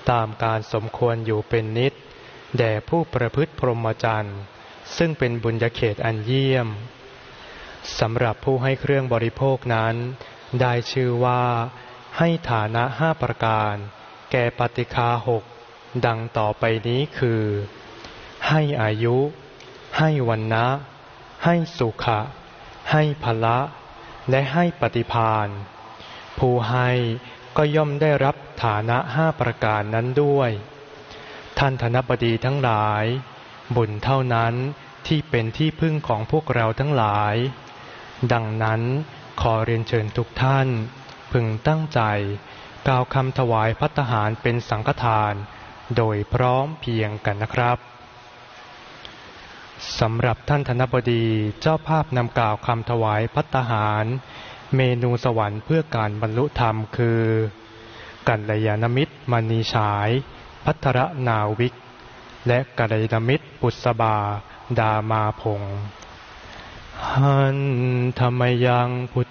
ตามการสมควรอยู่เป็นนิจแด่ผู้ประพฤติพรหมจรรย์ซึ่งเป็นบุญญาเขตอันเยี่ยมสำหรับผู้ให้เครื่องบริโภคนั้นได้ชื่อว่าให้ฐานะ5ประการแก่ปฏิฆา6ดังต่อไปนี้คือให้อายุให้วรรณะให้สุขะให้พละและให้ปฏิภาณผู้ให้ก็ย่อมได้รับฐานะ5ประการนั้นด้วยท่านธนบดีทั้งหลายบุญเท่านั้นที่เป็นที่พึ่งของพวกเราทั้งหลายดังนั้นขอเรียนเชิญทุกท่านพึงตั้งใจกล่าวคำถวายภัตตาหารเป็นสังฆทานโดยพร้อมเพรียงกันนะครับสำหรับท่านธนบดีเจ้าภาพนำกล่าวคำถวายภัตตาหารเมนูสวรรค์เพื่อการบรรลุธรรมคือกัลยาณมิตรมณีฉายภัทรนาวิกและกัลยาณมิตรปุษบาดามาพงษ์หันธรรมยังพุท